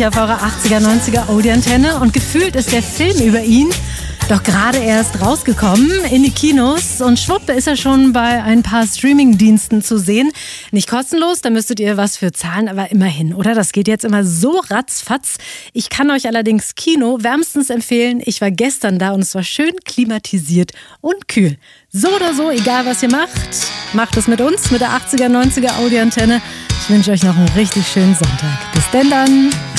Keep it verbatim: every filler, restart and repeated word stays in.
hier auf eurer achtziger, neunziger Audi-Antenne und gefühlt ist der Film über ihn doch gerade erst rausgekommen in die Kinos und schwupp ist er schon bei ein paar Streaming-Diensten zu sehen. Nicht kostenlos, da müsstet ihr was für zahlen, aber immerhin, oder? Das geht jetzt immer so ratzfatz. Ich kann euch allerdings Kino wärmstens empfehlen. Ich war gestern da und es war schön klimatisiert und kühl. So oder so, egal was ihr macht, macht es mit uns, mit der achtziger, neunziger Audi-Antenne. Ich wünsche euch noch einen richtig schönen Sonntag. Bis denn dann!